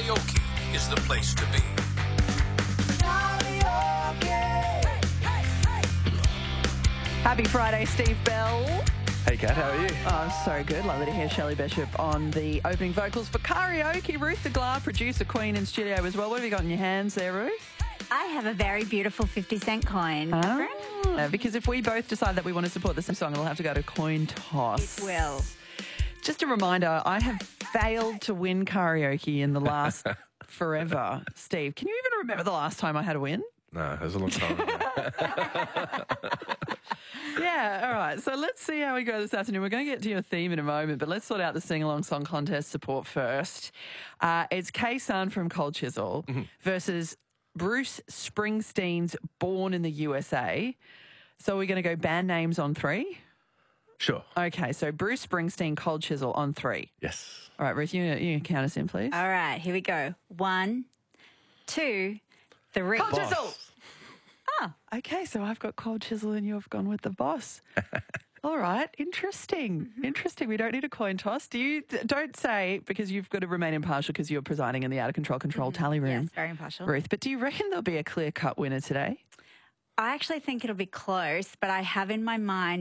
karaoke is the place to be. Happy Friday, Steve Bell. Hey, Kat, how are you? Oh, so good. Lovely to hear Shelley Bishop on the opening vocals for karaoke. Ruth de Glar, producer, queen in studio as well. What have you got in your hands there, Ruth? I have a very beautiful 50-cent coin. Because if we both decide that we want to support the same song, it'll have to go to coin toss. It will. Just a reminder, I have failed to win karaoke in the last forever. Steve, can you even remember the last time I had a win? No, it was a long time ago. Yeah, all right. So let's see how we go this afternoon. We're going to get to your theme in a moment, but let's sort out the sing-along song contest support first. It's K-Sun from Cold Chisel versus Bruce Springsteen's Born in the USA. So we're going to go band names on 3? Sure. Okay, so Bruce Springsteen, Cold Chisel on 3. Yes. All right, Ruth, you can count us in, please. All right, here we go. 1, 2, 3. Cold Boss. Chisel! Okay, so I've got Cold Chisel and you've gone with the Boss. All right, interesting. Interesting. We don't need a coin toss. Don't say, because you've got to remain impartial because you're presiding in the out of control tally room. Yes, very impartial. Ruth, but do you reckon there'll be a clear-cut winner today? I actually think it'll be close, but I have in my mind